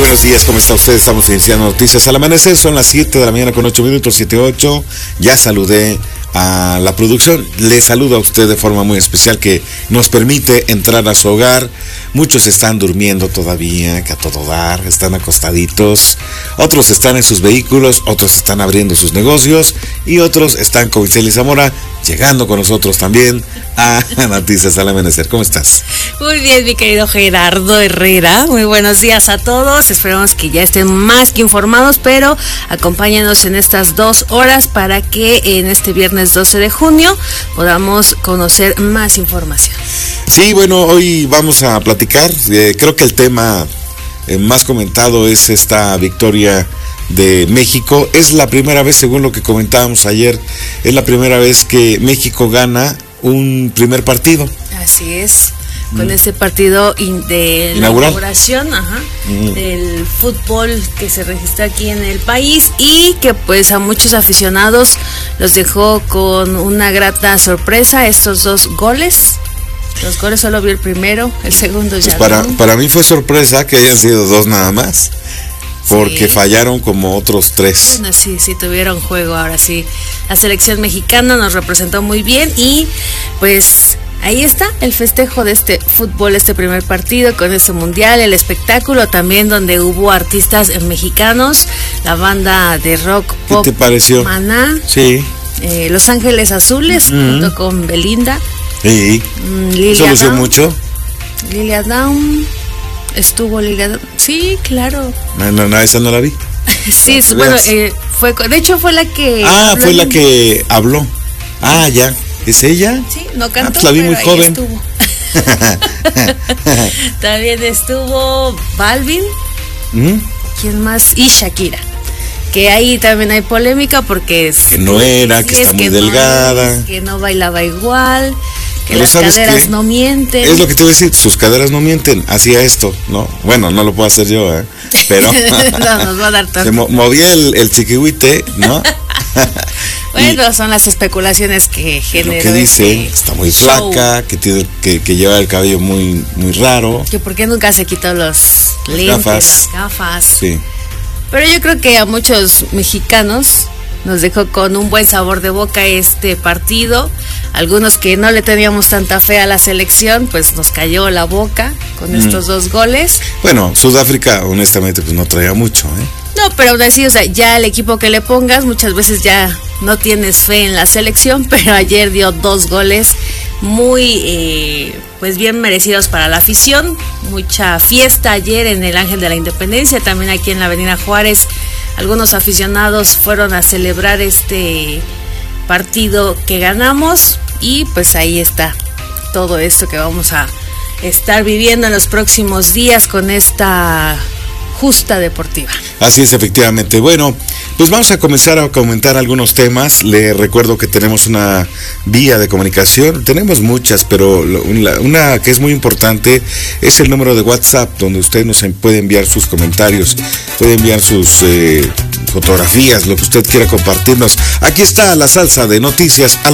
buenos días, ¿cómo está usted? Estamos iniciando Noticias al Amanecer, son las 7 de la mañana con 8 minutos, 7:08. Ya saludé a la producción, le saludo a usted de forma muy especial que nos permite entrar a su hogar. Muchos están durmiendo todavía, que a todo dar, están acostaditos, otros están en sus vehículos, otros están abriendo sus negocios y otros están con Iseli Zamora, llegando con nosotros también a Noticias al Amanecer. ¿Cómo estás? Muy bien, mi querido Gerardo Herrera, muy buenos días a todos, esperamos que ya estén más que informados, pero acompáñanos en estas 2 horas para que en este viernes 12 de junio podamos conocer más información. Sí, bueno, hoy vamos a platicar, creo que el tema más comentado es esta victoria de México. Es la primera vez, según lo que comentábamos ayer, es la primera vez que México gana un primer partido. Así es, con ese partido de la inauguración del fútbol que se registró aquí en el país y que pues a muchos aficionados los dejó con una grata sorpresa estos 2 goles. Los goles solo vi el primero, el segundo ya pues para mí fue sorpresa que hayan sido 2 nada más, porque sí fallaron como otros 3. Bueno, sí tuvieron juego, ahora sí. La selección mexicana nos representó muy bien y pues ahí está el festejo de este fútbol, este primer partido con este mundial, el espectáculo también donde hubo artistas mexicanos, la banda de rock pop. ¿Qué te pareció? Maná. Sí. Los Ángeles Azules junto con Belinda. Sí. Lilia ¿Solució Down. mucho? Lilia Down. Estuvo Lilia Down. Sí, claro. No, esa no la vi. Sí, bueno, de hecho fue la que... fue la que habló. Ya. ¿Es ella? Sí, no cantó, pues la vi muy joven. Estuvo. También estuvo Balvin. ¿Quién más? Y Shakira. Que ahí también hay polémica porque que no era, que está muy delgada, que no bailaba igual, que las caderas no mienten. Es lo que te voy a decir, sus caderas no mienten, hacía esto, ¿no? Bueno, no lo puedo hacer yo, pero no, nos va a dar tanto. Se movía el chiquihuite, ¿no? Bueno, son las especulaciones que generó. Lo que dice, está muy flaca, que lleva el cabello muy, muy raro. Que por qué nunca se quitó los lentes, las gafas. Sí. Pero yo creo que a muchos mexicanos nos dejó con un buen sabor de boca este partido. Algunos que no le teníamos tanta fe a la selección, pues nos cayó la boca con estos 2 goles. Bueno, Sudáfrica, honestamente, pues no traía mucho, No, pero aún así, o sea, ya el equipo que le pongas, muchas veces ya no tienes fe en la selección, pero ayer dio 2 goles muy, pues bien merecidos para la afición. Mucha fiesta ayer en el Ángel de la Independencia, también aquí en la Avenida Juárez. Algunos aficionados fueron a celebrar este partido que ganamos y pues ahí está todo esto que vamos a estar viviendo en los próximos días con esta justa deportiva. Así es, efectivamente. Bueno, pues vamos a comenzar a comentar algunos temas. Le recuerdo que tenemos una vía de comunicación. Tenemos muchas, pero una que es muy importante es el número de WhatsApp, donde usted nos puede enviar sus comentarios, puede enviar sus fotografías, lo que usted quiera compartirnos. Aquí está la salsa de Noticias.